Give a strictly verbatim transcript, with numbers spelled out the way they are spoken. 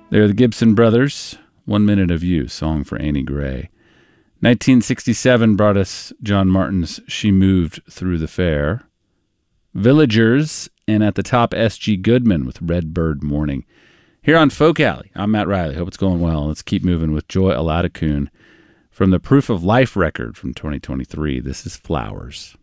They're the Gibson Brothers, One Minute of You, song for Annie Gray. nineteen sixty-seven brought us John Martin's She Moved Through the Fair. Villagers, and at the top, S G Goodman with Red Bird Morning. Here on Folk Alley, I'm Matt Riley. Hope it's going well. Let's keep moving with Joy Aladakun from the Proof of Life record from twenty twenty-three. This is Flowers.